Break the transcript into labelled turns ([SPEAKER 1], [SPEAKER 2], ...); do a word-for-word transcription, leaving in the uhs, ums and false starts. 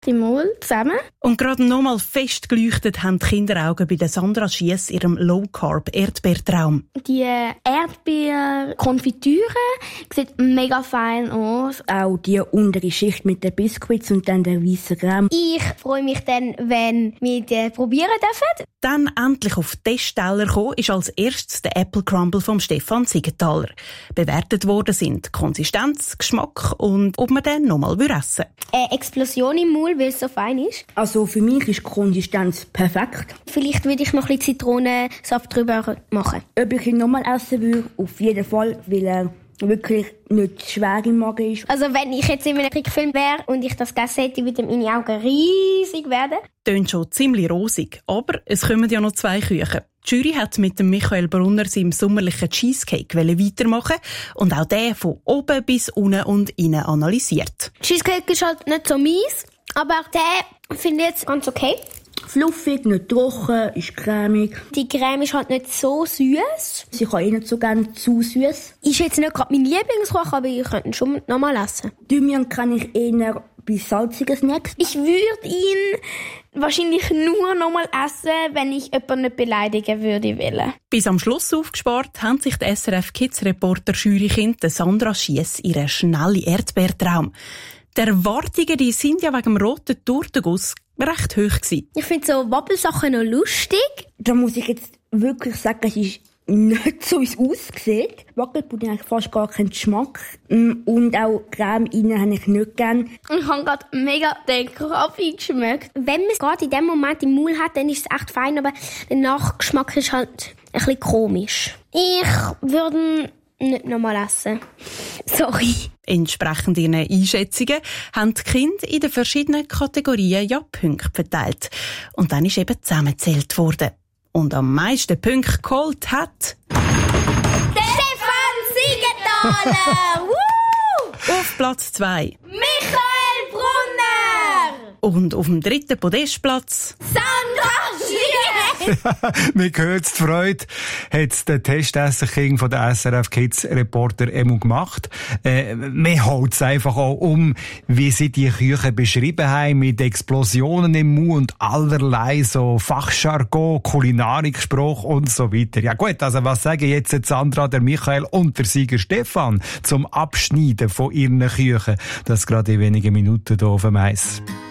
[SPEAKER 1] im Maul zusammen.
[SPEAKER 2] Und gerade nochmal fest geleuchtet haben die Kinderaugen bei der Sandra Schiess ihrem Low-Carb-Erdbeertraum.
[SPEAKER 1] Die Erdbeerkonfitüre sieht mega fein aus.
[SPEAKER 3] Auch die untere Schicht mit den Biscuits und dann der weiße Creme.
[SPEAKER 4] Ich freue mich dann, wenn wir die probieren dürfen.
[SPEAKER 2] Dann endlich auf den Testteller gekommen ist als erstes der Apple Crumble vom Stefan Siegenthaler. Bewertet worden sind Konsistenz, Geschmack und ob man den nochmal essen will.
[SPEAKER 4] Eine Explosion im Maul, weil es so fein ist.
[SPEAKER 3] Also für mich ist die Konsistenz perfekt.
[SPEAKER 4] Vielleicht würde ich noch ein bisschen Zitronensaft drüber machen.
[SPEAKER 3] Ob ich ihn nochmal essen würde, auf jeden Fall, weil er wirklich nicht schwer im Magen ist.
[SPEAKER 4] Also wenn ich jetzt in einem Trickfilm wäre und ich das gegessen hätte, würden meine Augen riesig werden.
[SPEAKER 2] Tönt schon ziemlich rosig, aber es kommen ja noch zwei Küchen. Die Jury hat mit dem Michael Brunner seinem sommerlichen Cheesecake weitermachen und auch den von oben bis unten und innen analysiert.
[SPEAKER 4] Cheesecake ist halt nicht so mies, aber der finde ich jetzt ganz okay.
[SPEAKER 3] Fluffig, nicht trocken, ist cremig.
[SPEAKER 4] Die Creme ist halt nicht so süß.
[SPEAKER 3] Sie kann eh nicht so gerne zu süß.
[SPEAKER 4] Ist jetzt nicht gerade mein Lieblingskoch, aber ich könnte ihn schon nochmal essen.
[SPEAKER 3] Thymian kann ich eher bei salzigen Snacks.
[SPEAKER 1] Ich würde ihn wahrscheinlich nur nochmal essen, wenn ich jemanden nicht beleidigen würde wollen.
[SPEAKER 2] Bis am Schluss aufgespart haben sich die S R F Kids Reporter Jurykind Sandra Schiess ihren schnellen Erdbeertraum. Die Erwartungen, die sind ja wegen dem roten Tortenguss recht hoch gewesen.
[SPEAKER 4] Ich finde so Wabbelsachen noch lustig.
[SPEAKER 3] Da muss ich jetzt wirklich sagen, es ist nicht so, wie es aussieht. Wackelpudding hat fast gar keinen Geschmack. Und auch Creme innen habe ich nicht gern.
[SPEAKER 1] Ich habe gerade mega den Kaffee geschmeckt.
[SPEAKER 4] Wenn man es gerade in dem Moment im Mund hat, dann ist es echt fein, aber der Nachgeschmack ist halt ein bisschen komisch. Ich würde nicht nochmal essen. Sorry.
[SPEAKER 2] Entsprechend ihren Einschätzungen haben die Kinder in den verschiedenen Kategorien ja Punkte verteilt. Und dann ist eben zusammengezählt worden. Und am meisten Punkte geholt hat
[SPEAKER 4] Stefan Siegenthaler!
[SPEAKER 2] auf Platz zwei
[SPEAKER 4] Michael Brunner!
[SPEAKER 2] und auf dem dritten Podestplatz
[SPEAKER 4] Sandra Schiess!
[SPEAKER 5] Wir hören die Freude, hat der Testesser-King von der S R F Kids Reporter Emu gemacht. Äh, wir holt es einfach auch um, wie sie die Küche beschrieben haben, mit Explosionen im Mund und allerlei so Fachjargon, Kulinarikspruch und so weiter. Ja gut, also was sagen jetzt Sandra, der Michael und der Sieger Stefan zum Abschneiden von ihren Küchen? Das gerade in wenigen Minuten hier auf dem Eis.